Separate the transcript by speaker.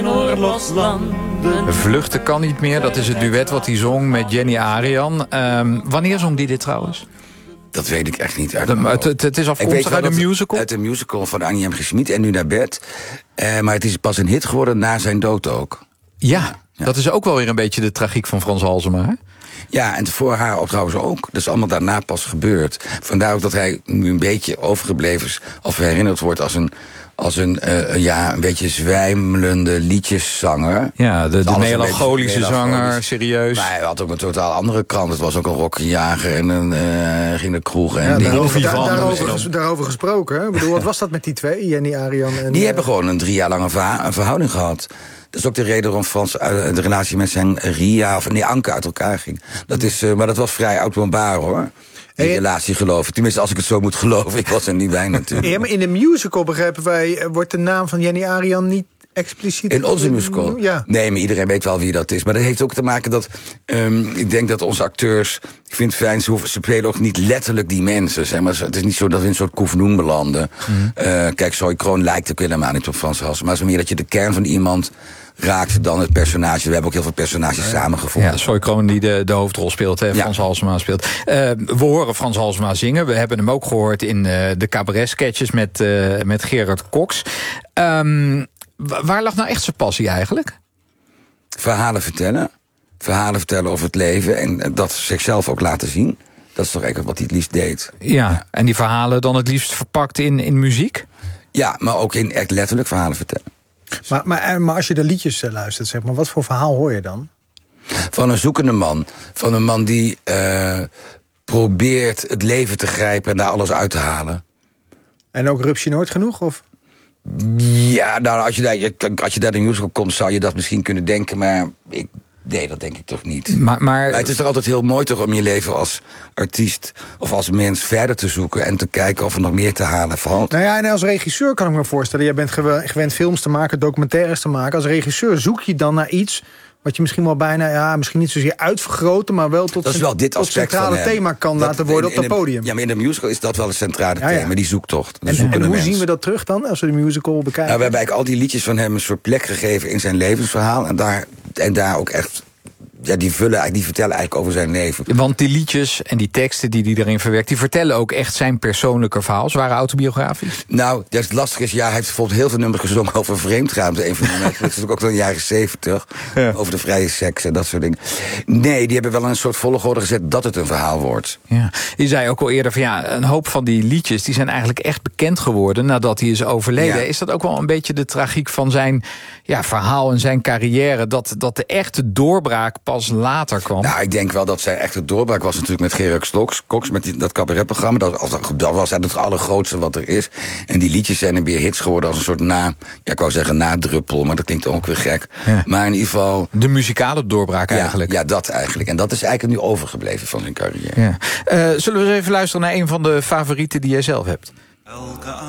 Speaker 1: Vluchten kan niet meer, dat is het duet wat hij zong met Jenny Arian. Wanneer zong die dit trouwens?
Speaker 2: Dat weet ik echt niet.
Speaker 1: Het is afkomstig uit een musical?
Speaker 2: Uit een musical van Annie M. G. Schmid en Nu naar bed. Maar het is pas een hit geworden na zijn dood ook.
Speaker 1: Ja, dat is ook wel weer een beetje de tragiek van Frans Halsema, hè?
Speaker 2: Ja, en voor haar ook trouwens ook. Dat is allemaal daarna pas gebeurd. Vandaar ook dat hij nu een beetje overgebleven is, of herinnerd wordt als een beetje zwijmelende liedjeszanger.
Speaker 1: Ja, de melancholische zanger, serieus.
Speaker 2: Maar hij had ook een totaal andere kant. Het was ook een rokkenjager en ging de kroeg en
Speaker 3: daarover gesproken. Hè? Ik bedoel, wat was dat met die twee, Jenny Arian en...
Speaker 2: Die hebben gewoon een 3 jaar lange verhouding gehad. Dat is ook de reden waarom Frans de relatie met zijn Anke uit elkaar ging. Maar dat was vrij openbaar, hoor. Die relatie, geloof ik. Tenminste, als ik het zo moet geloven. Ik was er niet bij natuurlijk.
Speaker 3: Ja, maar in de musical, begrijpen wij, wordt de naam van Jenny Arian niet expliciet...
Speaker 2: In onze musical?
Speaker 3: Ja.
Speaker 2: Nee, maar iedereen weet wel wie dat is. Maar dat heeft ook te maken dat... ik denk dat onze acteurs... Ik vind het fijn, ze spelen ook niet letterlijk die mensen. Zeg maar. Het is niet zo dat we in een soort koefnoen belanden. Kijk, Zoe Kroon lijkt ook helemaal niet op Frans Halsema. Maar het is meer dat je de kern van iemand... raakt dan het personage. We hebben ook heel veel personages samengevonden.
Speaker 1: Ja, Zoe Kroon die de hoofdrol speelt, hè, Frans Halsema speelt. We horen Frans Halsema zingen. We hebben hem ook gehoord in de cabaret-sketches met Gerard Cox. Waar lag nou echt zijn passie eigenlijk?
Speaker 2: Verhalen vertellen over het leven... en dat zichzelf ook laten zien. Dat is toch eigenlijk wat hij het liefst deed.
Speaker 1: Ja, en die verhalen dan het liefst verpakt in muziek?
Speaker 2: Ja, maar ook in echt letterlijk verhalen vertellen.
Speaker 3: Maar als je de liedjes luistert, zeg maar, wat voor verhaal hoor je dan?
Speaker 2: Van een zoekende man. Van een man die probeert het leven te grijpen en daar alles uit te halen.
Speaker 3: En ook rupsje nooit genoeg, of?
Speaker 2: Ja, nou, als je daar in musical komt, zou je dat misschien kunnen denken, maar nee, dat denk ik toch niet. Maar het is toch altijd heel mooi toch om je leven als artiest of als mens verder te zoeken en te kijken of er nog meer te halen valt.
Speaker 3: Nou ja, en als regisseur kan ik me voorstellen, jij bent gewend films te maken, documentaires te maken. Als regisseur zoek je dan naar iets wat je misschien wel bijna, misschien niet zozeer uitvergroten, maar wel tot het centrale thema kan laten worden op dat podium.
Speaker 2: Ja, maar in de musical is dat wel een centrale thema, die zoektocht.
Speaker 3: En hoe zien we dat terug dan, als we de musical bekijken?
Speaker 2: Nou, we hebben eigenlijk al die liedjes van hem een soort plek gegeven in zijn levensverhaal. En daar ook echt... Ja, die vertellen eigenlijk over zijn leven.
Speaker 1: Want die liedjes en die teksten die hij erin verwerkt... die vertellen ook echt zijn persoonlijke verhaal. Ze waren autobiografisch.
Speaker 2: Nou, dat is lastig. Hij heeft bijvoorbeeld heel veel nummers gezongen over vreemdgaan. Dat is ook wel in de jaren 70. Ja. Over de vrije seks en dat soort dingen. Nee, die hebben wel een soort volgorde gezet dat het een verhaal wordt.
Speaker 1: Ja. Je zei ook al eerder van een hoop van die liedjes... die zijn eigenlijk echt bekend geworden nadat hij is overleden. Ja. Is dat ook wel een beetje de tragiek van zijn verhaal en zijn carrière... dat de echte doorbraak pas later kwam?
Speaker 2: Nou, ik denk wel dat zijn echte doorbraak was natuurlijk met Gerard Cox, met dat cabaretprogramma. Dat was eigenlijk het allergrootste wat er is. En die liedjes zijn er weer hits geworden als een soort ik wou zeggen nadruppel, maar dat klinkt ook weer gek. Ja. Maar in ieder geval...
Speaker 1: De muzikale doorbraak eigenlijk.
Speaker 2: Ja, dat eigenlijk. En dat is eigenlijk nu overgebleven van zijn carrière.
Speaker 1: Ja. Zullen we eens even luisteren naar een van de favorieten die jij zelf hebt?
Speaker 4: Elke